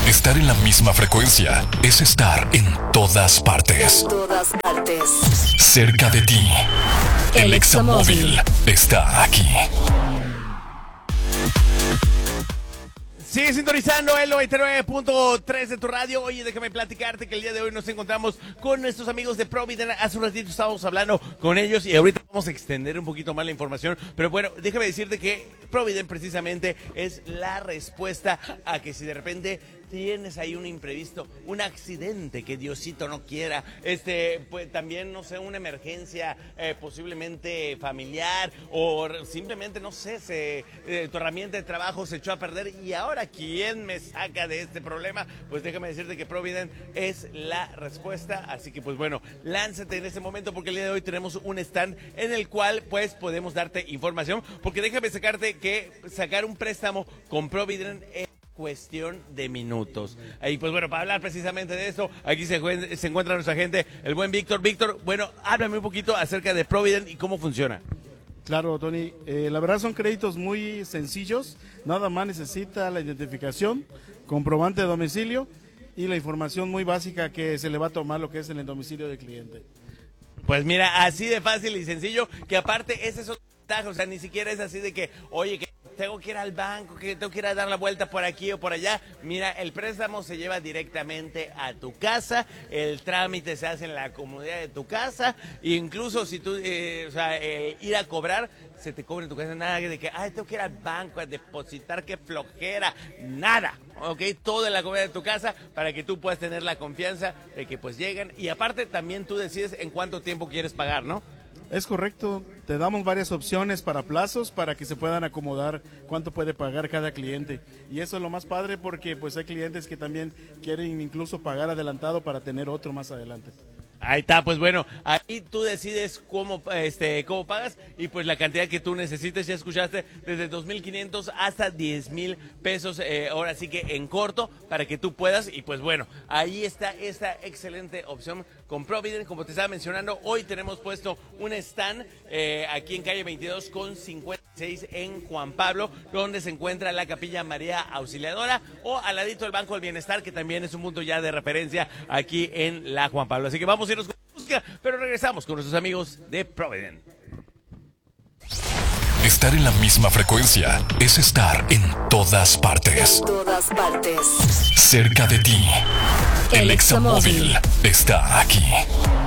Estar en la misma frecuencia es estar en todas partes. En todas partes. Cerca de ti. El Examóvil está aquí. Sigue sintonizando el 99.3 de tu radio. Oye, déjame platicarte que el día de hoy nos encontramos con nuestros amigos de Provident. Hace un ratito estábamos hablando con ellos y ahorita vamos a extender un poquito más la información. Pero bueno, déjame decirte que Provident precisamente es la respuesta a que si de repente tienes ahí un imprevisto, un accidente que Diosito no quiera, pues también, no sé, una emergencia posiblemente familiar o simplemente, no sé, tu herramienta de trabajo se echó a perder y ahora ¿quién me saca de este problema? Pues déjame decirte que Provident es la respuesta, así que pues bueno, lánzate en este momento porque el día de hoy tenemos un stand en el cual pues podemos darte información, porque déjame sacarte que sacar un préstamo con Provident es cuestión de minutos. Ahí pues bueno, para hablar precisamente de esto, aquí se encuentra nuestra gente, el buen Víctor. Víctor, bueno, háblame un poquito acerca de Provident y cómo funciona. Claro, Tony, la verdad son créditos muy sencillos, nada más necesita la identificación, comprobante de domicilio y la información muy básica que se le va a tomar lo que es en el domicilio del cliente. Pues mira, así de fácil y sencillo, que aparte ese es otro ventaja, o sea, ni siquiera es así de que, oye, que tengo que ir al banco, que tengo que ir a dar la vuelta por aquí o por allá. Mira, el préstamo se lleva directamente a tu casa, el trámite se hace en la comodidad de tu casa, e incluso si tú, ir a cobrar, se te cobra en tu casa, nada de que, tengo que ir al banco a depositar, qué flojera, nada, ¿ok? Todo en la comodidad de tu casa para que tú puedas tener la confianza de que pues llegan, y aparte también tú decides en cuánto tiempo quieres pagar, ¿no? Es correcto, te damos varias opciones para plazos para que se puedan acomodar cuánto puede pagar cada cliente. Y eso es lo más padre porque pues hay clientes que también quieren incluso pagar adelantado para tener otro más adelante. Ahí está, pues bueno, ahí tú decides cómo pagas y pues la cantidad que tú necesites. Ya escuchaste, desde 2,500 hasta 10,000 pesos, ahora sí que en corto, para que tú puedas. Y pues bueno, ahí está esta excelente opción con Provident. Como te estaba mencionando, hoy tenemos puesto un stand aquí en calle 22 con 56 en Juan Pablo, donde se encuentra la Capilla María Auxiliadora, o al ladito del Banco del Bienestar, que también es un punto ya de referencia aquí en la Juan Pablo. Así que vamos a irnos con música, pero regresamos con nuestros amigos de Provident. Estar en la misma frecuencia es estar en todas partes. En todas partes. Cerca de ti. El Examóvil está aquí.